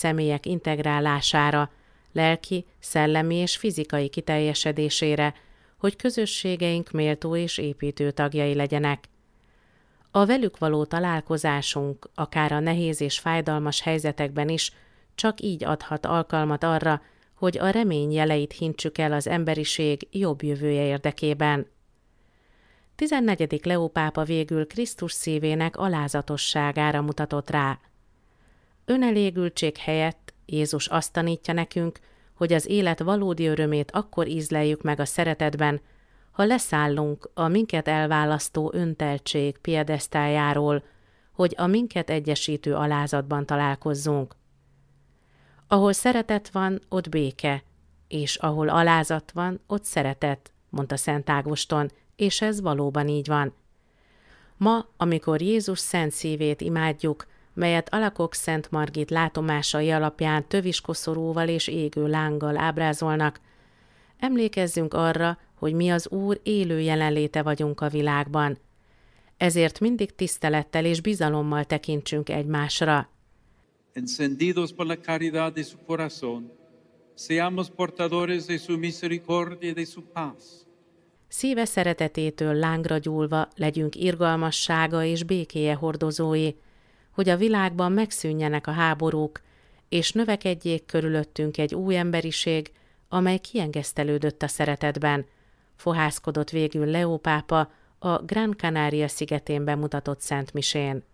személyek integrálására, lelki, szellemi és fizikai kiteljesedésére, hogy közösségeink méltó és építő tagjai legyenek. A velük való találkozásunk, akár a nehéz és fájdalmas helyzetekben is, csak így adhat alkalmat arra, hogy a remény jeleit hintsük el az emberiség jobb jövője érdekében. 14. Leó pápa végül Krisztus szívének alázatosságára mutatott rá. Önelégültség helyett Jézus azt tanítja nekünk, hogy az élet valódi örömét akkor ízleljük meg a szeretetben, ha leszállunk a minket elválasztó önteltség piedesztájáról, hogy a minket egyesítő alázatban találkozzunk. Ahol szeretet van, ott béke, és ahol alázat van, ott szeretet, mondta Szent Ágoston, és ez valóban így van. Ma, amikor Jézus szent szívét imádjuk, melyet alakok Szent Margit látomásai alapján töviskoszorúval és égő lánggal ábrázolnak, emlékezzünk arra, hogy mi az Úr élő jelenléte vagyunk a világban. Ezért mindig tisztelettel és bizalommal tekintsünk egymásra. Encendidos por la caridad de su corazón, seamos portadores de su misericordia y de su paz. Szíve szeretetétől lángra gyúlva legyünk irgalmassága és békéje hordozói, hogy a világban megszűnjenek a háborúk, és növekedjék körülöttünk egy új emberiség, amely kiengesztelődött a szeretetben, fohászkodott végül Leó pápa a Gran Canaria szigetén bemutatott szentmisén.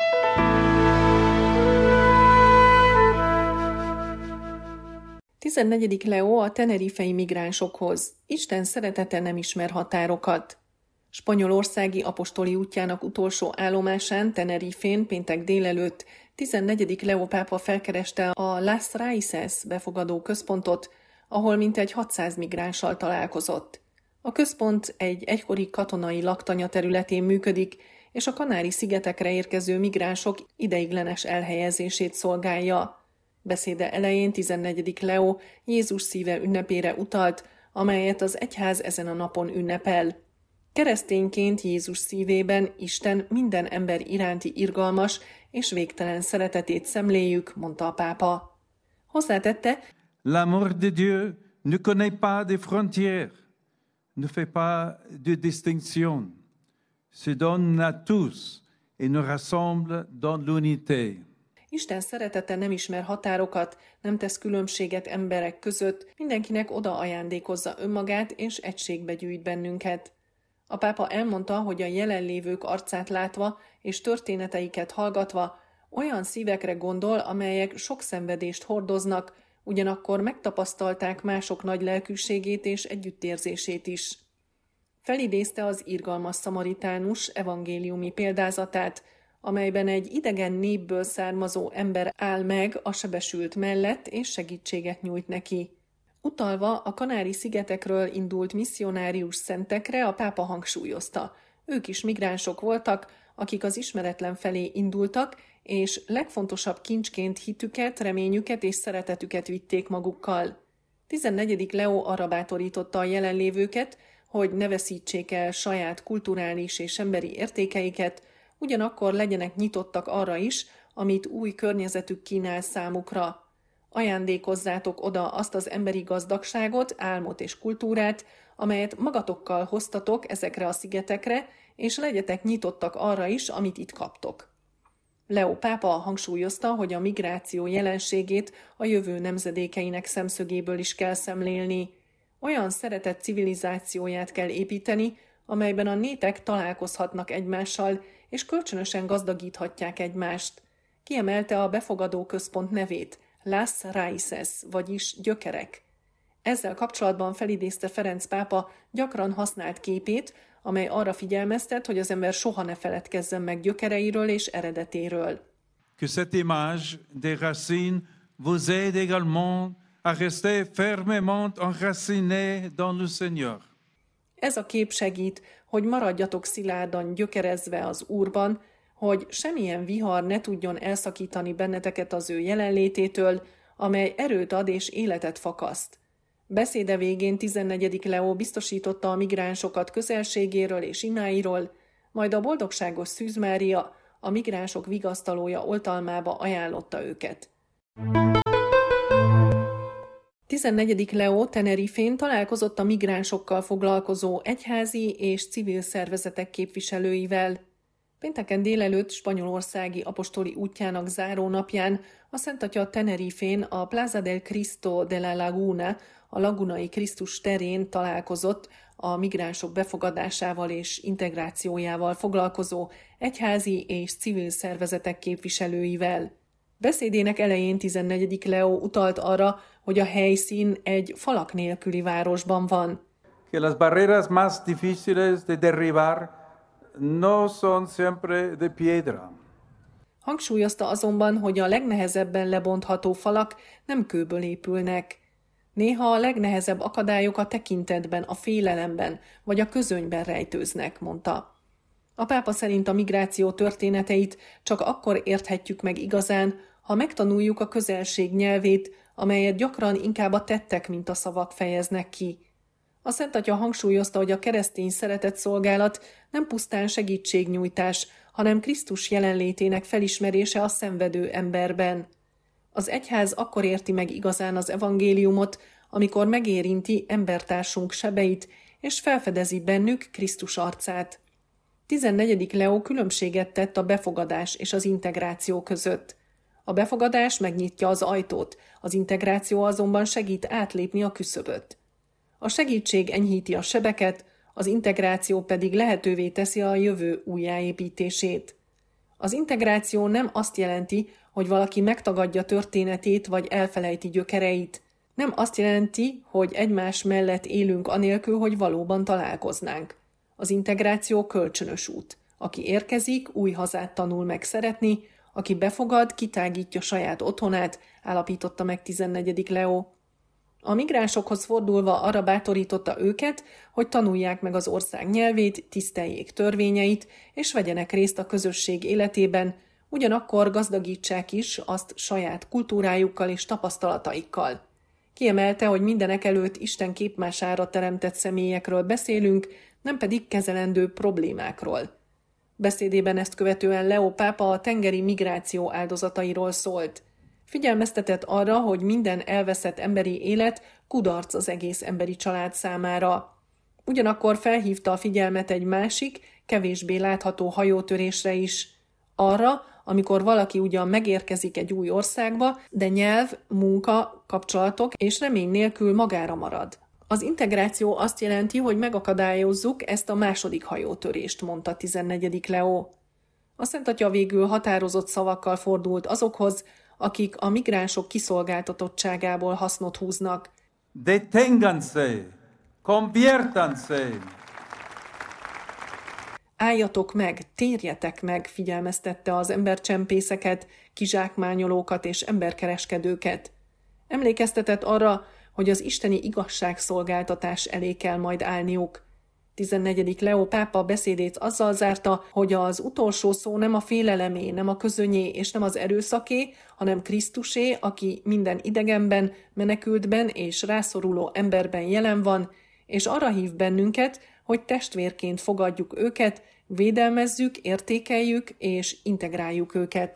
Tizennegyedik Leó a tenerifei migránsokhoz. Isten szeretete nem ismer határokat. Spanyolországi apostoli útjának utolsó állomásán, Tenerifén péntek délelőtt 14. Leó pápa felkereste a Las Raíces befogadó központot, ahol mintegy 600 migránssal találkozott. A központ egy egykori katonai laktanya területén működik, és a Kanári-szigetekre érkező migránsok ideiglenes elhelyezését szolgálja. Beszéde elején 14. Leó Jézus szíve ünnepére utalt, amelyet az egyház ezen a napon ünnepel. Keresztényként Jézus szívében Isten minden ember iránti irgalmas és végtelen szeretetét szemléljük, mondta a pápa. Hozzátette, L'amour de Dieu ne connaît pas de frontières, ne fait pas de distinction, se donne à tous et nous rassemble dans l'unité. Isten szeretete nem ismer határokat, nem tesz különbséget emberek között, mindenkinek oda ajándékozza önmagát és egységbe gyűjt bennünket. A pápa elmondta, hogy a jelenlévők arcát látva és történeteiket hallgatva olyan szívekre gondol, amelyek sok szenvedést hordoznak, ugyanakkor megtapasztalták mások nagy lelkűségét és együttérzését is. Felidézte az irgalmas szamaritánus evangéliumi példázatát, amelyben egy idegen népből származó ember áll meg a sebesült mellett és segítséget nyújt neki. Utalva a Kanári-szigetekről indult misszionárius szentekre, a pápa hangsúlyozta. Ők is migránsok voltak, akik az ismeretlen felé indultak, és legfontosabb kincsként hitüket, reményüket és szeretetüket vitték magukkal. 14. Leó arra bátorította a jelenlévőket, hogy ne veszítsék el saját kulturális és emberi értékeiket, ugyanakkor legyenek nyitottak arra is, amit új környezetük kínál számukra. Ajándékozzátok oda azt az emberi gazdagságot, álmot és kultúrát, amelyet magatokkal hoztatok ezekre a szigetekre, és legyetek nyitottak arra is, amit itt kaptok. Leó pápa hangsúlyozta, hogy a migráció jelenségét a jövő nemzedékeinek szemszögéből is kell szemlélni. Olyan szeretett civilizációját kell építeni, amelyben a népek találkozhatnak egymással, és kölcsönösen gazdagíthatják egymást. Kiemelte a befogadó központ nevét, Las Raíces, vagyis gyökerek. Ezzel kapcsolatban felidézte Ferenc pápa gyakran használt képét, amely arra figyelmeztet, hogy az ember soha ne feledkezzen meg gyökereiről és eredetéről. Que cette image des racines vous aide également à rester fermement enracinés dans le Seigneur. Ez a kép segít, hogy maradjatok szilárdan gyökerezve az Úrban, hogy semmilyen vihar ne tudjon elszakítani benneteket az ő jelenlététől, amely erőt ad és életet fakaszt. Beszéde végén 14. Leó biztosította a migránsokat közelségéről és imáiról, majd a boldogságos Szűz Mária, a migránsok vigasztalója oltalmába ajánlotta őket. 14. Leó Tenerifén találkozott a migránsokkal foglalkozó egyházi és civil szervezetek képviselőivel. Pénteken délelőtt spanyolországi apostoli útjának záró napján a Szent Atya Tenerifén a Plaza del Cristo de la Laguna, a Lagunai Krisztus terén találkozott a migránsok befogadásával és integrációjával foglalkozó egyházi és civil szervezetek képviselőivel. Beszédének elején 14. Leó utalt arra, hogy a helyszín egy falak nélküli városban van. Que las barreras más difíciles de derribar no son siempre de piedra. Hangsúlyozta azonban, hogy a legnehezebben lebontható falak nem kőből épülnek. Néha a legnehezebb akadályok a tekintetben, a félelemben vagy a közönyben rejtőznek, mondta. A pápa szerint a migráció történeteit csak akkor érthetjük meg igazán, ha megtanuljuk a közelség nyelvét, amelyet gyakran inkább a tettek, mint a szavak fejeznek ki. A Szent Atya hangsúlyozta, hogy a keresztény szeretetszolgálat nem pusztán segítségnyújtás, hanem Krisztus jelenlétének felismerése a szenvedő emberben. Az egyház akkor érti meg igazán az evangéliumot, amikor megérinti embertársunk sebeit, és felfedezi bennük Krisztus arcát. 14. Leó különbséget tett a befogadás és az integráció között. A befogadás megnyitja az ajtót, az integráció azonban segít átlépni a küszöböt. A segítség enyhíti a sebeket, az integráció pedig lehetővé teszi a jövő újjáépítését. Az integráció nem azt jelenti, hogy valaki megtagadja történetét vagy elfelejti gyökereit. Nem azt jelenti, hogy egymás mellett élünk anélkül, hogy valóban találkoznánk. Az integráció kölcsönös út. Aki érkezik, új hazát tanul meg szeretni, aki befogad, kitágítja saját otthonát, állapította meg 14. Leó. A migránsokhoz fordulva arra bátorította őket, hogy tanulják meg az ország nyelvét, tiszteljék törvényeit, és vegyenek részt a közösség életében, ugyanakkor gazdagítsák is azt saját kultúrájukkal és tapasztalataikkal. Kiemelte, hogy mindenek előtt Isten képmására teremtett személyekről beszélünk, nem pedig kezelendő problémákról. Beszédében ezt követően Leó pápa a tengeri migráció áldozatairól szólt. Figyelmeztetett arra, hogy minden elveszett emberi élet kudarc az egész emberi család számára. Ugyanakkor felhívta a figyelmet egy másik, kevésbé látható hajótörésre is. Arra, amikor valaki ugyan megérkezik egy új országba, de nyelv, munka, kapcsolatok és remény nélkül magára marad. Az integráció azt jelenti, hogy megakadályozzuk ezt a második hajótörést, mondta 14. Leó. A Szent Atya végül határozott szavakkal fordult azokhoz, akik a migránsok kiszolgáltatottságából hasznot húznak. Deténganse, conviértanse. Álljatok meg, térjetek meg, figyelmeztette az embercsempészeket, kizsákmányolókat és emberkereskedőket. Emlékeztetett arra, hogy az isteni igazságszolgáltatás elé kell majd állniuk. 14. Leó pápa beszédét azzal zárta, hogy az utolsó szó nem a félelemé, nem a közönyé és nem az erőszaké, hanem Krisztusé, aki minden idegenben, menekültben és rászoruló emberben jelen van, és arra hív bennünket, hogy testvérként fogadjuk őket, védelmezzük, értékeljük és integráljuk őket.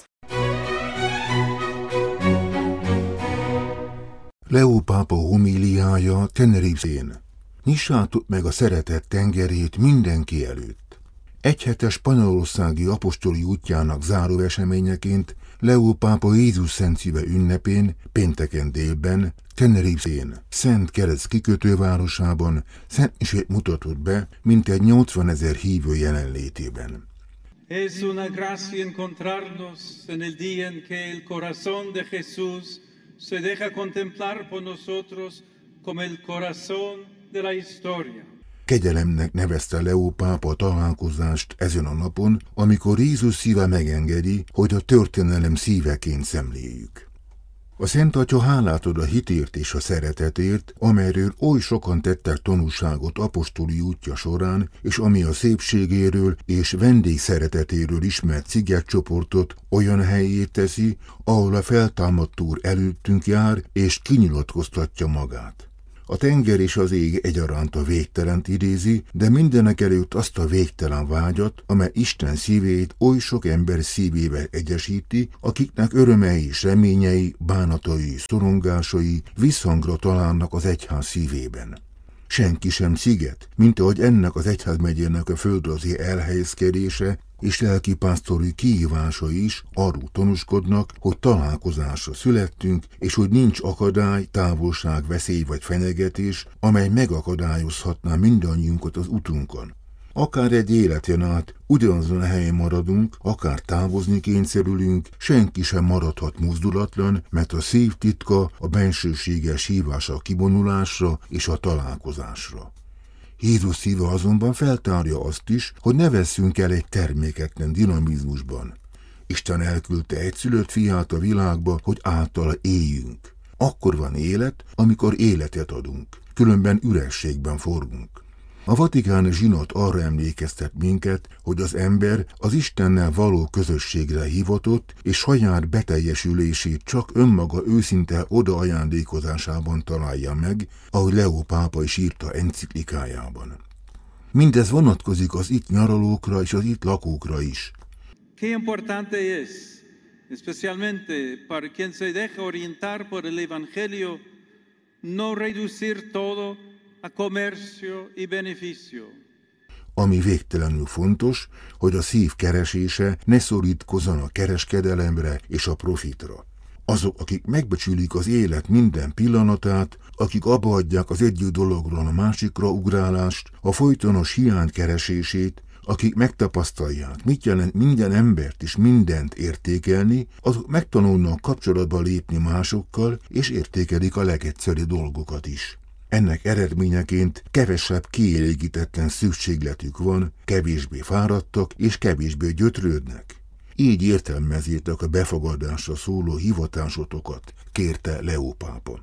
Leó pápa homíliája Tenerifén. Nyissátok meg a szeretet tengerét mindenki előtt. Egyhetes spanyolországi apostoli útjának záró eseményeként Leó pápa Jézus Szent Szíve ünnepén, pénteken délben, Tenerifén, Szent Kereszt kikötővárosában szent misét mutatott be, mintegy 80 000 hívő jelenlétében. Es una gracia encontrarnos en el día en que el corazón de Jesús se deja contemplar por nosotros como el corazón de la historia. Kegyelemnek nevezte Leó pápa a találkozást ezen a napon, amikor Jézus szíve megengedi, hogy a történelem szíveként szemléljük. A Szent Atya hálát ad a hitért és a szeretetért, amelyről oly sokan tettek tanúságot apostoli útja során, és ami a szépségéről és vendégszeretetéről ismert szigetcsoportot olyan helyé teszi, ahol a feltámadt Úr előttünk jár és kinyilatkoztatja magát. A tenger és az ég egyaránt a végtelent idézi, de mindenek előtt azt a végtelen vágyat, amely Isten szívét oly sok ember szívével egyesíti, akiknek örömei és reményei, bánatai és szorongásai visszhangra találnak az egyház szívében. Senki sem sziget, mint ahogy ennek az egyházmegyének a földrajzi elhelyezkedése és lelkipásztori kihívása is arról tanúskodnak, hogy találkozásra születtünk, és hogy nincs akadály, távolság, veszély vagy fenyegetés, amely megakadályozhatná mindannyiunkat az utunkon. Akár egy életen át ugyanazon a helyen maradunk, akár távozni kényszerülünk, senki sem maradhat mozdulatlan, mert a szív titka a bensőséges hívása a kivonulásra és a találkozásra. Jézus szíve azonban feltárja azt is, hogy ne vesszünk el egy terméketlen dinamizmusban. Isten elküldte egyszülött fiát a világba, hogy általa éljünk. Akkor van élet, amikor életet adunk, különben ürességben forgunk. A vatikáni zsinat arra emlékeztet minket, hogy az ember az Istennel való közösségre hivatott, és saját beteljesülését csak önmaga őszinte odaajándékozásában találja meg, ahogy Leó pápa is írta enciklikájában. Mindez vonatkozik az itt nyaralókra és az itt lakókra is. Qué importante es, especialmente para quien se deja orientar por el Evangelio, no reducir todo a comercio y beneficio. Ami végtelenül fontos, hogy a szív keresése ne szorítkozzon a kereskedelemre és a profitra. Azok, akik megbecsülik az élet minden pillanatát, akik abbahagyják az egyik dologról a másikra ugrálást, a folytonos hiány keresését, akik megtapasztalják, mit jelent minden embert és mindent értékelni, azok megtanulnak kapcsolatba lépni másokkal, és értékelik a legegyszerűbb dolgokat is. Ennek eredményeként kevesebb kielégítetlen szükségletük van, kevésbé fáradtak és kevésbé gyötrődnek. Így értelmezzétek a befogadásra szóló hivatásotokat, kérte Leó pápa.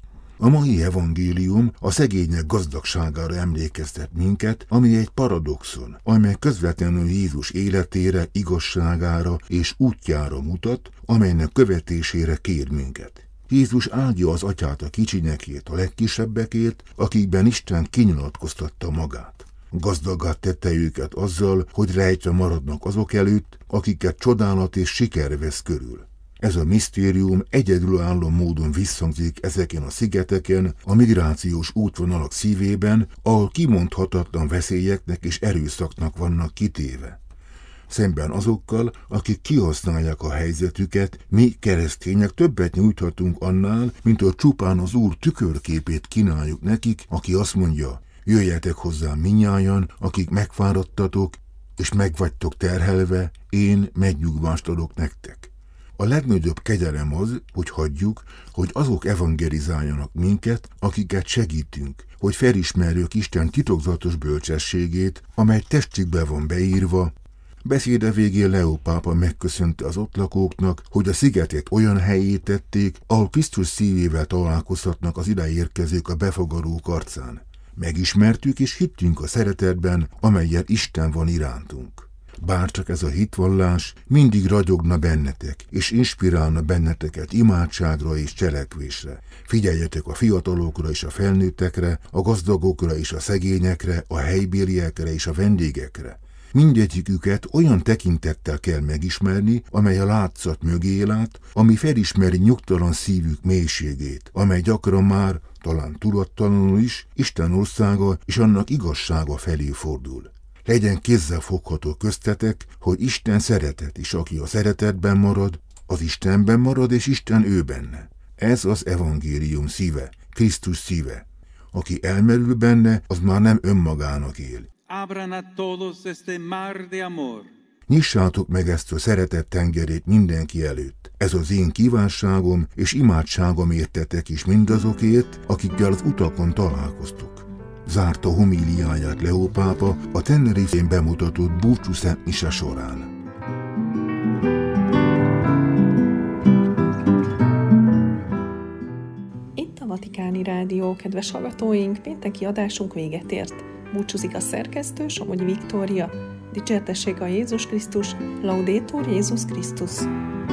A mai evangélium a szegények gazdagságára emlékeztet minket, ami egy paradoxon, amely közvetlenül Jézus életére, igazságára és útjára mutat, amelynek követésére kér minket. Jézus áldja az atyát a kicsinyekért, a legkisebbekért, akikben Isten kinyilatkoztatta magát. Gazdagát tette őket azzal, hogy rejtve maradnak azok előtt, akiket csodálat és siker vesz körül. Ez a misztérium egyedülálló módon visszhangzik ezeken a szigeteken, a migrációs útvonalak szívében, ahol kimondhatatlan veszélyeknek és erőszaknak vannak kitéve. Szemben azokkal, akik kihasználják a helyzetüket, mi keresztények többet nyújthatunk annál, mint hogy csupán az Úr tükörképét kínáljuk nekik, aki azt mondja, jöjjetek hozzám minnyájan, akik megfáradtatok, és megvagytok terhelve, én megnyugvást adok nektek. A legnagyobb kegyelem az, hogy hagyjuk, hogy azok evangelizáljanak minket, akiket segítünk, hogy felismerjük Isten titokzatos bölcsességét, amely testükbe van beírva. Beszéde végén Leó pápa megköszönte az ott lakóknak, hogy a szigetet olyan helyé tették, ahol Krisztus szívével találkozhatnak az ide érkezők a befogadók arcán. Megismertük és hittünk a szeretetben, amellyel Isten van irántunk. Bárcsak ez a hitvallás mindig ragyogna bennetek, és inspirálna benneteket imádságra és cselekvésre. Figyeljetek a fiatalokra és a felnőttekre, a gazdagokra és a szegényekre, a helybéliekre és a vendégekre. Mindegyiküket olyan tekintettel kell megismerni, amely a látszat mögé lát, ami felismeri nyugtalan szívük mélységét, amely gyakran már, talán tudattalanul is, Isten országa és annak igazsága felé fordul. Legyen kézzelfogható köztetek, hogy Isten szeretet, és aki a szeretetben marad, az Istenben marad, és Isten ő benne. Ez az evangélium szíve, Krisztus szíve. Aki elmerül benne, az már nem önmagának él. Abran a todos este mar de amor. Nyissátok meg ezt a szeretet tengerét mindenki előtt. Ez az én kívánságom és imádságom értetek is mindazokért, akikkel az utakon találkoztok. Zárta homíliáját Leó pápa a Tenerifén bemutatott búcsú szentmise során. Itt a Vatikáni Rádió, kedves hallgatóink, pénteki adásunk véget ért. Búcsúzik a szerkesztő, Somogyi Viktória. Dicsértessék a Jézus Krisztus, Laudetur Jézus Krisztus.